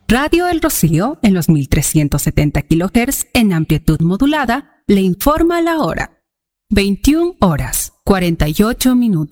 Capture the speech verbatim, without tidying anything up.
Radio El Rocío, en los mil trescientos setenta kilohertz en amplitud modulada, le informa la hora. veintiuna horas, cuarenta y ocho minutos.